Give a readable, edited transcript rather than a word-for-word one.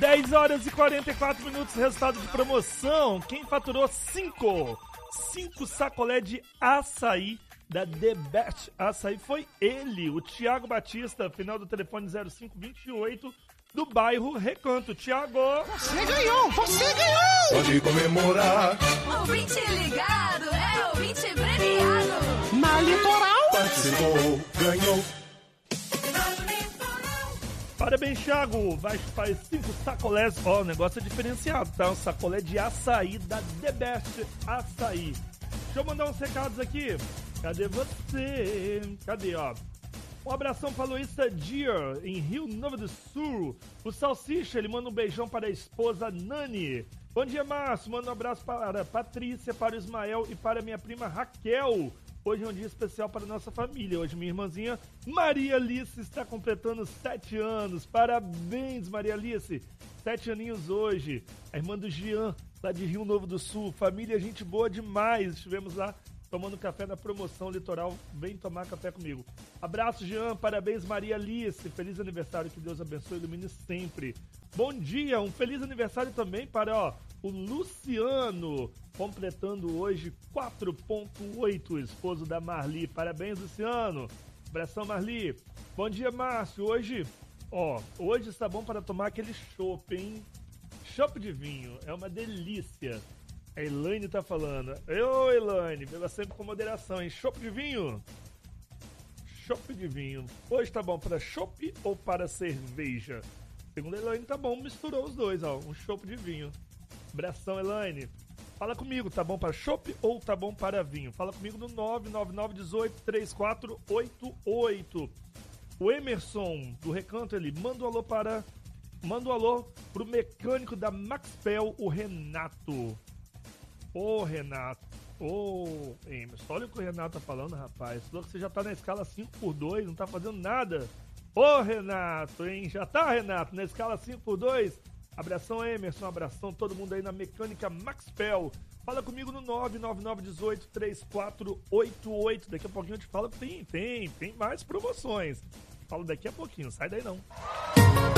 10 horas e 44 minutos, resultado de promoção. Quem faturou 5 sacolé de açaí da The Best Açaí foi ele, o Thiago Batista, final do telefone 0528, do bairro Recanto. Thiago! Você ganhou! Pode comemorar. Ouvinte ligado, é ouvinte premiado. Na Litoral! Participou, ganhou. Parabéns, Thiago! Vai chupar 5 sacolés. Ó, o negócio é diferenciado, tá? Um sacolé de açaí da The Best Açaí. Deixa eu mandar uns recados aqui. Cadê você? Cadê, ó? Um abração para Luísa Dier, em Rio Novo do Sul. O Salsicha, ele manda um beijão para a esposa Nani. Bom dia, Márcio. Manda um abraço para a Patrícia, para o Ismael e para a minha prima Raquel. Hoje é um dia especial para a nossa família. Hoje minha irmãzinha Maria Alice está completando 7 anos. Parabéns, Maria Alice. 7 aninhos hoje. A irmã do Jean, lá de Rio Novo do Sul. Família, gente boa demais. Estivemos lá tomando café na promoção Litoral. Vem tomar café comigo. Abraço, Jean. Parabéns, Maria Alice. Feliz aniversário. Que Deus abençoe e ilumine sempre. Bom dia. Um feliz aniversário também para o Luciano, completando hoje 4.8, esposo da Marli. Parabéns, Luciano. Abração, Marli. Bom dia, Márcio. Hoje está bom para tomar aquele chopp, hein? Chopp de vinho. É uma delícia. A Elaine tá falando. Ô, Elaine, beba sempre com moderação, hein? Chopp de vinho? Chopp de vinho. Hoje tá bom para chopp ou para cerveja? Segundo a Elaine, tá bom. Misturou os dois, ó. Um chopp de vinho. Abração, Elaine. Fala comigo, tá bom para chopp ou tá bom para vinho? Fala comigo no 999183488. O Emerson, do Recanto, ele manda um alô pro mecânico da Maxpel, o Renato. Ô, Renato. Ô, Emerson, olha o que o Renato tá falando, rapaz. Falou que você já tá na escala 5x2, não tá fazendo nada. Ô, Renato, hein? Já tá, Renato, na escala 5x2? Abração, Emerson, abração todo mundo aí na Mecânica Maxpel. Fala comigo no 999183488. Daqui a pouquinho eu te falo que tem mais promoções. Falo daqui a pouquinho, sai daí não.